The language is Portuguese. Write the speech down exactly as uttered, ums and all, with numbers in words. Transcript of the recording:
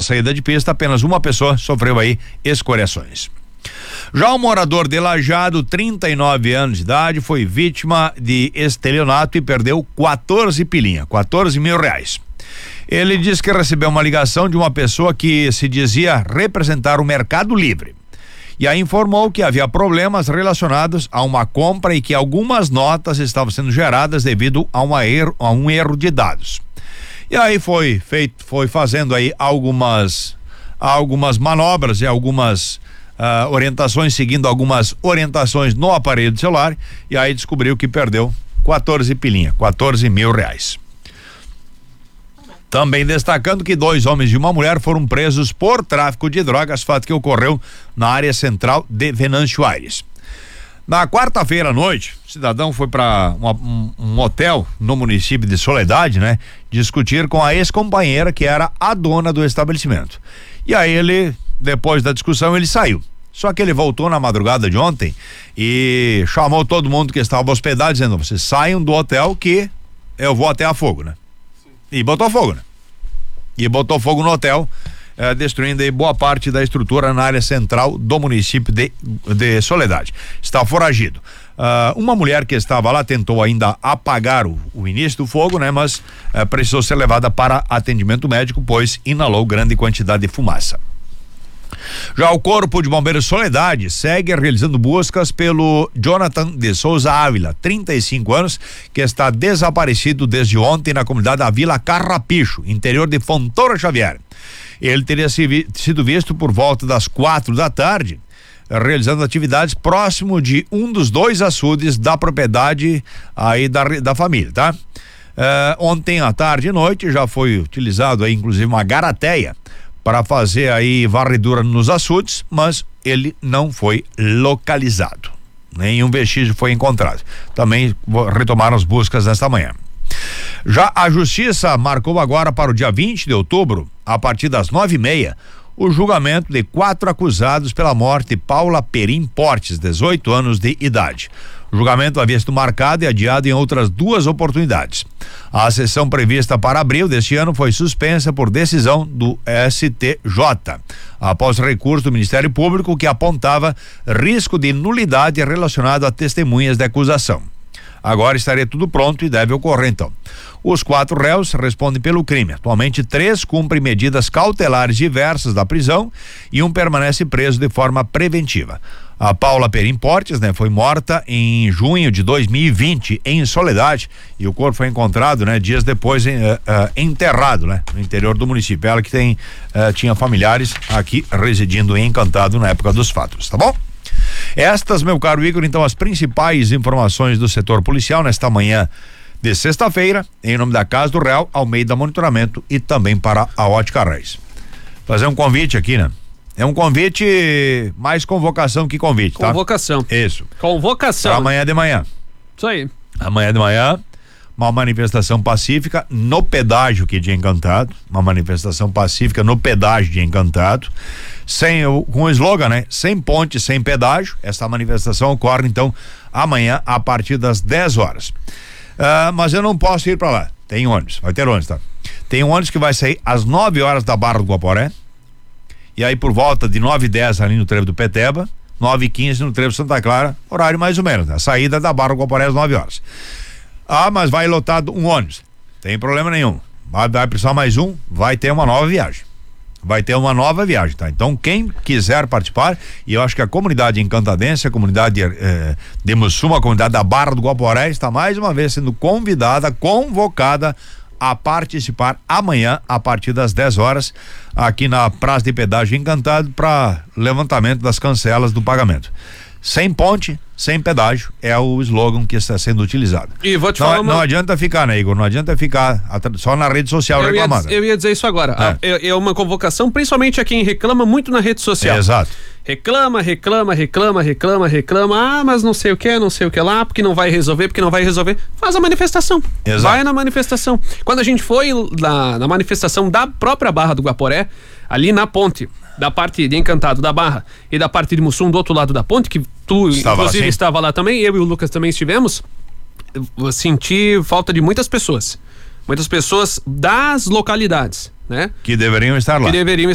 saída de pista, apenas uma pessoa sofreu aí escoriações. Já o morador de Lajeado, trinta e nove anos de idade, foi vítima de estelionato e perdeu quatorze pilinha, quatorze mil reais. Ele disse que recebeu uma ligação de uma pessoa que se dizia representar o Mercado Livre. E aí informou que havia problemas relacionados a uma compra e que algumas notas estavam sendo geradas devido a, uma erro, a um erro de dados. E aí foi feito, foi fazendo aí algumas, algumas manobras e algumas Uh, orientações, seguindo algumas orientações no aparelho do celular, e aí descobriu que perdeu quatorze pilinha, quatorze mil reais. Também destacando que dois homens e uma mulher foram presos por tráfico de drogas, fato que ocorreu na área central de Venâncio Aires. Na quarta-feira à noite, o cidadão foi para um, um hotel no município de Soledade, né? Discutir com a ex-companheira que era a dona do estabelecimento. E aí ele, depois da discussão, ele saiu. Só que ele voltou na madrugada de ontem e chamou todo mundo que estava hospedado, dizendo: vocês saiam do hotel que eu vou até a fogo, né? Sim. E botou fogo, né? E botou fogo no hotel, eh, destruindo aí boa parte da estrutura na área central do município de, de Soledade. Está foragido. Uh, uma mulher que estava lá tentou ainda apagar o, o início do fogo, né? Mas uh, precisou ser levada para atendimento médico, pois inalou grande quantidade de fumaça. Já o Corpo de Bombeiros Soledade segue realizando buscas pelo Jonathan de Souza Ávila, trinta e cinco anos, que está desaparecido desde ontem na comunidade da Vila Carrapicho, interior de Fontoura Xavier. Ele teria sido visto por volta das quatro da tarde, realizando atividades próximo de um dos dois açudes da propriedade aí da, da família, tá? Uh, ontem à tarde e noite já foi utilizado aí inclusive uma garateia para fazer aí varredura nos açudes, mas ele não foi localizado. Nenhum vestígio foi encontrado. Também retomaram as buscas nesta manhã. Já a justiça marcou agora para o dia vinte de outubro, a partir das nove e meia, o julgamento de quatro acusados pela morte de Paula Perim Portes, dezoito anos de idade. O julgamento havia sido marcado e adiado em outras duas oportunidades. A sessão prevista para abril deste ano foi suspensa por decisão do S T J, após recurso do Ministério Público que apontava risco de nulidade relacionado a testemunhas de acusação. Agora estaria tudo pronto e deve ocorrer então. Os quatro réus respondem pelo crime. Atualmente, três cumprem medidas cautelares diversas da prisão e um permanece preso de forma preventiva. A Paula Perim Portes, né, foi morta em junho de dois mil e vinte em Soledade, e o corpo foi encontrado, né, dias depois em, uh, uh, enterrado, né, no interior do município. Ela que tem uh, tinha familiares aqui residindo em Encantado na época dos fatos, tá bom? Estas, meu caro Igor, então as principais informações do setor policial nesta manhã de sexta-feira, em nome da Casa do Real, Almeida Monitoramento e também para a Ótica Reis. Fazer um convite aqui, né? É um convite, mais convocação que convite, tá? Convocação. Isso. Convocação. Pra amanhã de manhã. Isso aí. Amanhã de manhã, uma manifestação pacífica no pedágio aqui de Encantado, uma manifestação pacífica no pedágio de Encantado, sem o, com o slogan, né? Sem ponte, sem pedágio. Essa manifestação ocorre então amanhã a partir das dez horas. Uh, mas eu não posso ir para lá. Tem ônibus, vai ter ônibus, tá? Tem um ônibus que vai sair às nove horas da Barra do Guaporé. E aí por volta de nove e dez ali no trevo do Peteba, nove e quinze no trevo Santa Clara, horário mais ou menos, né? A saída da Barra do Guaporé às nove horas. Ah, mas vai lotado um ônibus. Tem problema nenhum. Vai, vai precisar mais um, vai ter uma nova viagem. Vai ter uma nova viagem, tá? Então quem quiser participar, e eu acho que a comunidade encantadense, a comunidade eh, de Mussum, a comunidade da Barra do Guaporé está mais uma vez sendo convidada, convocada a participar amanhã a partir das dez horas aqui na Praça de Pedágio Encantado para levantamento das cancelas do pagamento. Sem ponte, sem pedágio é o slogan que está sendo utilizado. E vou te não, falar uma... não adianta ficar, né, Igor? Não adianta ficar só na rede social eu reclamando. Ia, eu ia dizer isso agora. É. É, é uma convocação, principalmente a quem reclama muito na rede social. É, exato. Reclama, reclama, reclama, reclama, reclama. Ah, mas não sei o que, não sei o que lá, porque não vai resolver, porque não vai resolver. Faz a manifestação. Exato. Vai na manifestação. Quando a gente foi na, na manifestação da própria Barra do Guaporé, ali na ponte, da parte de Encantado da Barra e da parte de Mussum do outro lado da ponte, que tu estava inclusive assim? Estava lá também, eu e o Lucas também estivemos, eu senti falta de muitas pessoas, muitas pessoas das localidades, né? Que deveriam estar lá. Que deveriam